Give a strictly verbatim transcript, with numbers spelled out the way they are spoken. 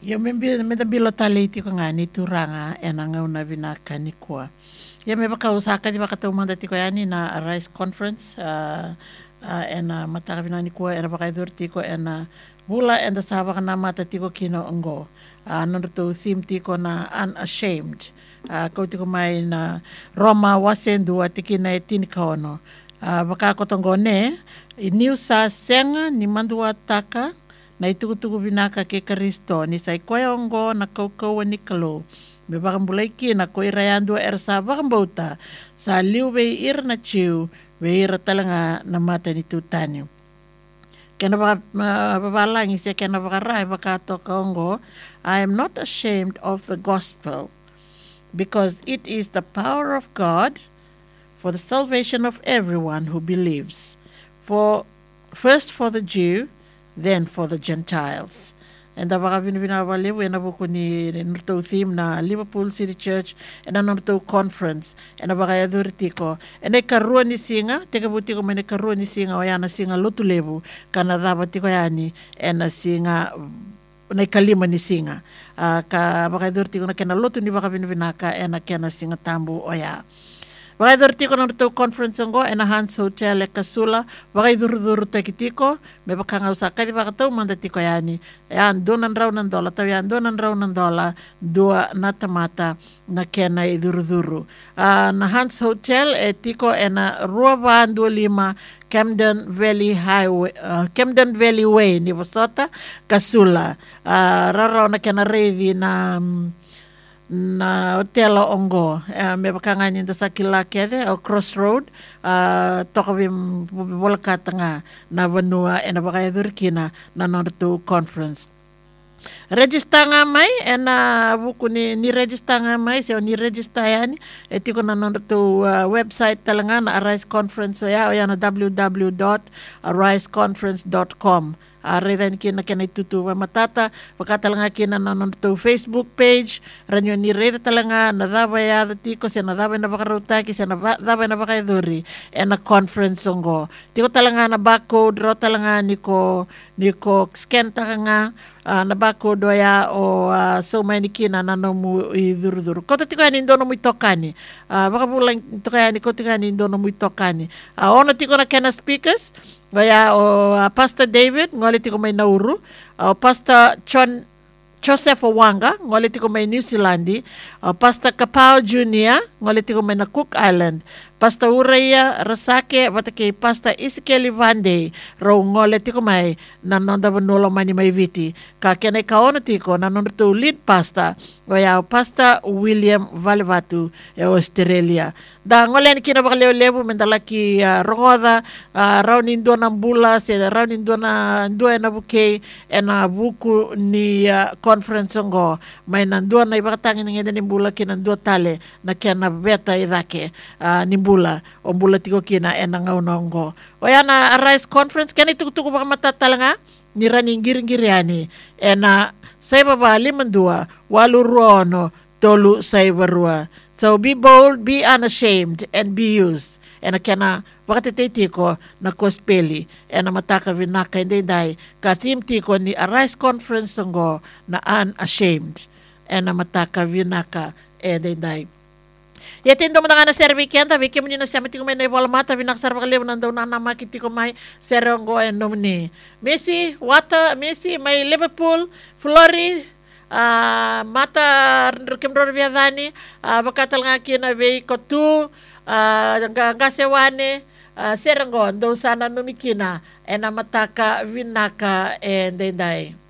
Ia me me bilo tale tiko nga ni turanga e na ngau na vinaka ni kua. Ia me baka usaka di baka tau manda tiko yani na Arise Conference uh, uh, e na mataka vina ni kua e na baka idur tiko e na bula e na sabaka na mata tiko kino ngo. Uh, Nono tau theme tiko na Unashamed. Uh, kau tiko mai na Roma wasendu a tiki na e tini kaono. Uh, baka kotongo ne, i niu sa senga ni mandua taka, na itukutuku vinaka ke Karisto ni sai koe ongo na kaukau ni kalo me bakambulai ki na koe raiandu er sa bakambauta sa liu vei ir na chiu vei ira talanga na mata ni tutani kena baka babalangi se kena baka rai baka toka ongo. I am not ashamed of the gospel because it is the power of God for the salvation of everyone who believes, for first for the Jew, then for the Gentiles. And the baka vinavina wale we na buku ni nurtau theme na Liverpool City Church and na nurtau conference and the baka yadur tiko and e karua ni singa teka butiko me ne karua ni singa o yana singa lotu levu kana dava tiko yani and na singa na kalima ni singa uh, ka baka yadur tiko na kena lotu ni baka vinavina ka and na kena singa tambu o ya. Wakai duru tiko na rutau conference ngo e na Hans Hotel e Kasula. Wakai duru duru teki tiko. Me baka nga usaka di baka tau manda tiko yani. Yan donan rau nan dola. Tau yan donan rau nan dola. Dua natamata na kena i duru duru. Uh, na Hans Hotel e tiko e na Ruavan dua lima Camden Valley Highway, uh, Camden Valley Way ni Wasota Kasula. Uh, Rarau na kena revi na... Um, na hotel ongo uh, me bakanga ni sa kilake de o crossroad uh, toka bim bolka tanga na vanua e na bakaya durkina na nortu conference register nga mai e na buku ni ni register nga mai se ni register yani e tiko na nortu uh, website talanga na Arise Conference so ya o ya na w w w dot arise conference dot com. Aredan kina kena itutu wa matata pakatalanga kina na nonto Facebook page ranyo ni reda talanga na dava ya tiko se na dava na bakaruta ki se na dava na bakaiduri e na conference ngo tiko talanga na barcode ro talanga niko niko scan talanga uh, na barcode ya o uh, so many kina na no mu iduruduru kota tiko ani ndono mu tokani uh, bakabulang tiko ani kota ani ndono mu tokani uh, ona tiko na kena speakers Gaya o uh, Pastor David ngole tiko may Nauru, o uh, Pastor John Joseph Owanga ngole tiko may New Zealandi, o uh, Pastor Kapao Junior ngole tiko may na Cook Island, Pastor Uraya Rasake watake Pastor Ezekiel Vande ro ngole tiko may nanonda vanolo mani may viti ka kene kaona tiko nanonda to lead pastor gaya o Pastor William Valvatu e Australia. Da ngole ni kina bakaleo lebu mendalaki uh, rongoda uh, raunin dua na bula se raunin dua na dua na buke e na buku ni uh, conference ngo may na dua na ibakatangin ngeda ni bula kina dua tale na kena beta idake uh, ni bula o bula tiko kina e na ngauna ngo o yana Arise Conference kena itukutuku baka matatalanga ni raning giring-giriani e na saiba ba limandua walu ruono tolu saiba rua. So be bold, be unashamed, and be used. And kena wakati tiko na kospeli and mataka vinaka hindi dai ka theme tiko ni Arise Conference ngo na Unashamed and mataka vinaka hindi dai. Yatin do mga na serve weekend ta weekend ni na siya matiko may naibol mata vinak sarva kalew nandaw na namakiti ko may serongo and nomni. Messi, Wata, Messi, may Liverpool, Flori, Uh, mata kemdor viadani uh, bakatal nga kina vei kotu uh, gasewane uh, serangon do sana numikina ena mataka vinaka and dai